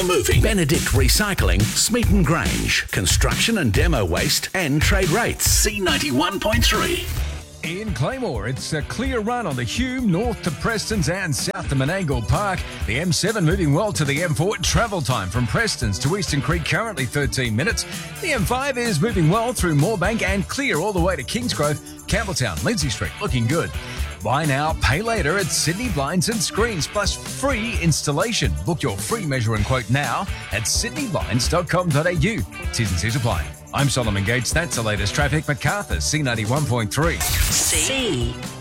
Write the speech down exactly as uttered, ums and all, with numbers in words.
Moving. Benedict Recycling, Smeaton Grange. Construction and demo waste and trade rates. C ninety-one point three. In Claymore, it's a clear run on the Hume, north to Prestons and south to Menangle Park. The M seven moving well to the M four. Travel time from Prestons to Eastern Creek currently thirteen minutes. The M five is moving well through Moorebank and clear all the way to Kingsgrove. Campbelltown, Lindsay Street, looking good. Buy now, pay later at Sydney Blinds and Screens, plus free installation. Book your free measure and quote now at sydney blinds dot com dot a u. T's and C's apply. I'm Solomon Gates. That's the latest traffic. MacArthur, C ninety-one point three. C.